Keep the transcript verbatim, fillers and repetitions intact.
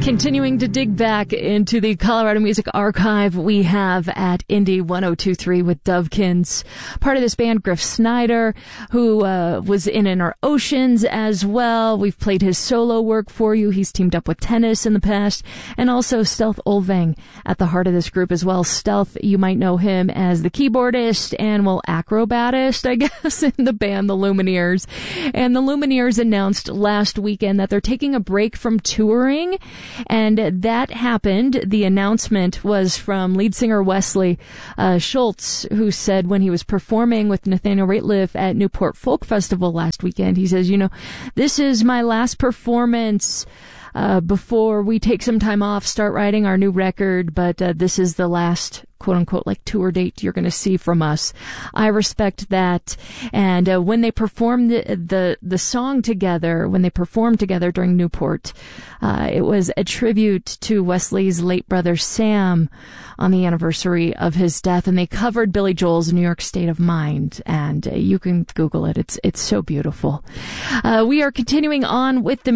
Continuing to dig back into the Colorado Music Archive, we have at Indie one oh two point three with Dovekins, part of this band, Griff Snyder, who uh, was in In Our Oceans as well. We've played his solo work for you. He's teamed up with Tennis in the past, and also Stealth Olvang at the heart of this group as well. Stealth, you might know him as the keyboardist and, well, acrobatist, I guess, in the band The Lumineers. And The Lumineers announced last weekend that they're taking a break from touring. And that happened. The announcement was from lead singer Wesley uh, Schultz, who said when he was performing with Nathaniel Rateliff at Newport Folk Festival last weekend, he says, you know, this is my last performance uh, before we take some time off, start writing our new record, but uh, this is the last quote-unquote like tour date you're going to see from us. I respect that. And uh, when they performed the, the the song together, when they performed together during Newport, uh, it was a tribute to Wesley's late brother Sam on the anniversary of his death, and they covered Billy Joel's New York State of Mind, and uh, you can Google it. It's it's so beautiful. Uh, we are continuing on with the